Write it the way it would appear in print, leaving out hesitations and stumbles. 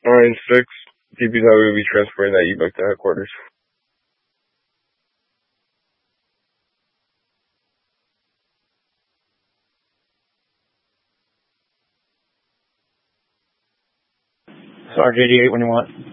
Line 6, DPW will be transferring that evac to headquarters. Sergeant 88 when you want.